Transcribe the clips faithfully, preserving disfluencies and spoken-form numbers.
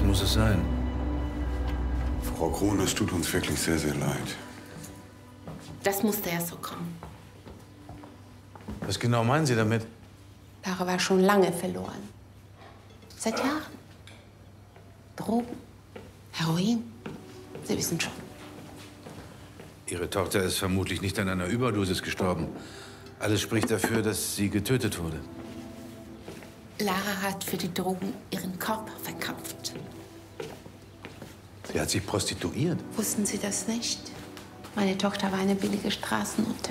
muss es sein. Frau Krohn, es tut uns wirklich sehr, sehr leid. Das musste ja so kommen. Was genau meinen Sie damit? Lara war schon lange verloren. Seit Jahren. Drogen, Heroin. Sie wissen schon. Ihre Tochter ist vermutlich nicht an einer Überdosis gestorben. Alles spricht dafür, dass sie getötet wurde. Lara hat für die Drogen ihren Körper verkauft. Sie hat sich prostituiert. Wussten Sie das nicht? Meine Tochter war eine billige Straßennutte.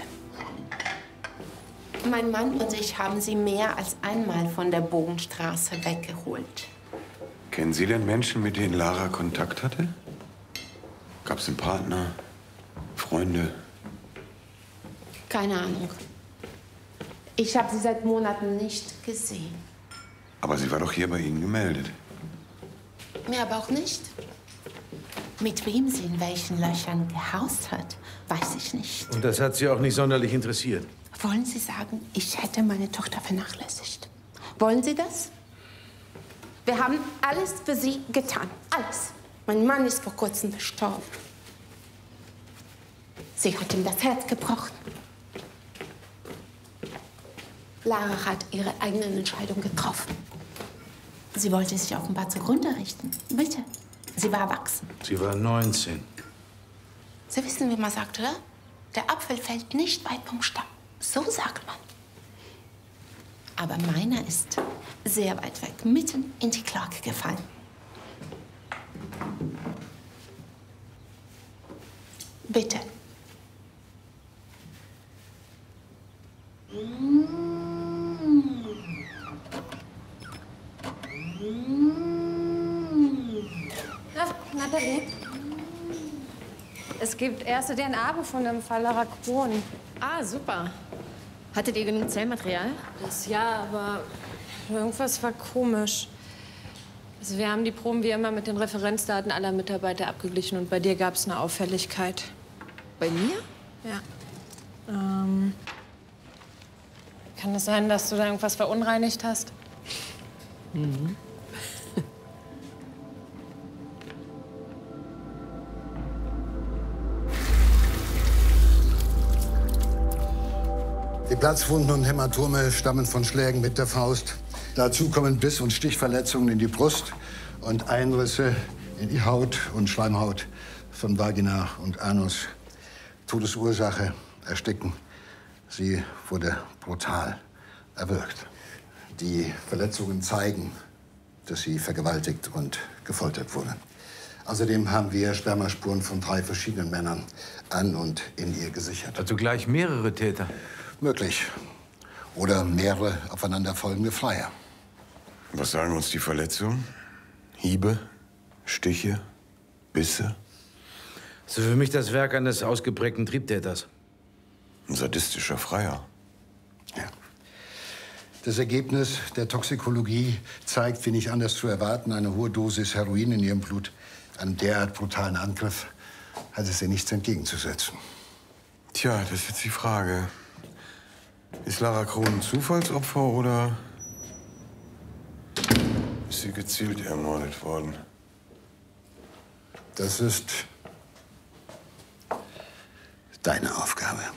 Mein Mann und ich haben sie mehr als einmal von der Bogenstraße weggeholt. Kennen Sie denn Menschen, mit denen Lara Kontakt hatte? Gab es einen Partner, Freunde? Keine Ahnung. Ich habe sie seit Monaten nicht gesehen. Aber sie war doch hier bei Ihnen gemeldet. Mir aber auch nicht. Mit wem sie in welchen Löchern gehaust hat, weiß ich nicht. Und das hat sie auch nicht sonderlich interessiert. Wollen Sie sagen, ich hätte meine Tochter vernachlässigt? Wollen Sie das? Wir haben alles für sie getan. Alles. Mein Mann ist vor kurzem verstorben. Sie hat ihm das Herz gebrochen. Lara hat ihre eigene Entscheidung getroffen. Sie wollte sich offenbar zugrunde richten. Bitte. Sie war erwachsen. Sie war neunzehn. Sie wissen, wie man sagt, oder? Der Apfel fällt nicht weit vom Stamm. So sagt man. Aber meiner ist sehr weit weg, mitten in die Klage gefallen. Bitte. Ach, Nathalie. Es gibt erste D N A-Befunde im Fall Lara Krohn. Ah, super. Hattet ihr genug Zellmaterial? Das ja, aber irgendwas war komisch. Also wir haben die Proben wie immer mit den Referenzdaten aller Mitarbeiter abgeglichen und bei dir gab es eine Auffälligkeit. Bei mir? Ja. Ähm, kann es sein, dass du da irgendwas verunreinigt hast? Mhm. Die Platzwunden und Hämatome stammen von Schlägen mit der Faust. Dazu kommen Biss- und Stichverletzungen in die Brust und Einrisse in die Haut und Schleimhaut von Vagina und Anus. Todesursache, Ersticken. Sie wurde brutal erwürgt. Die Verletzungen zeigen, dass sie vergewaltigt und gefoltert wurde. Außerdem haben wir Spermaspuren von drei verschiedenen Männern an und in ihr gesichert. Also gleich mehrere Täter? Möglich. Oder mehrere aufeinanderfolgende Flyer. Was sagen uns die Verletzungen? Hiebe, Stiche, Bisse? Das ist für mich das Werk eines ausgeprägten Triebtäters. Ein sadistischer Freier. Ja. Das Ergebnis der Toxikologie zeigt, wie nicht anders zu erwarten, eine hohe Dosis Heroin in ihrem Blut. Einem derart brutalen Angriff hat es ihr nichts entgegenzusetzen. Tja, das ist jetzt die Frage. Ist Lara Krohn ein Zufallsopfer oder ist sie gezielt ermordet worden? Das ist deine Aufgabe.